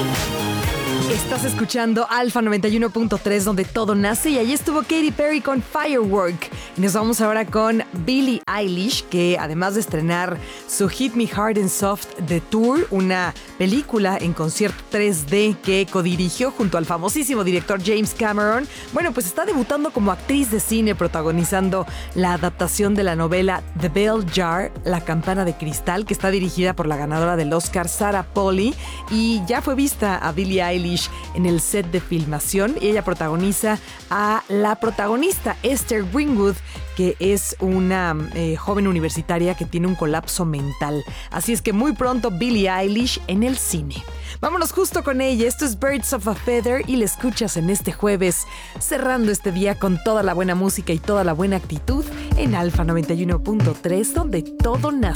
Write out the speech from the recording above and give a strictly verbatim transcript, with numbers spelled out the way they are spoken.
Estás escuchando Alfa noventa y uno punto tres, donde todo nace, y allí estuvo Katy Perry con Firework. Y nos vamos ahora con Billie Eilish, que además de estrenar su Hit Me Hard and Soft The Tour, una película en concierto tres D que codirigió junto al famosísimo director James Cameron, bueno, pues está debutando como actriz de cine, protagonizando la adaptación de la novela The Bell Jar, La Campana de Cristal, que está dirigida por la ganadora del Oscar Sarah Polley, y ya fue vista a Billie Eilish en el set de filmación, y ella protagoniza a la protagonista Esther Greenwood, que es una eh, joven universitaria que tiene un colapso mental. Así es que muy pronto Billie Eilish en el cine. Vámonos justo con ella. Esto es Birds of a Feather y la escuchas en este jueves, cerrando este día con toda la buena música y toda la buena actitud en Alfa noventa y uno punto tres, donde todo nace.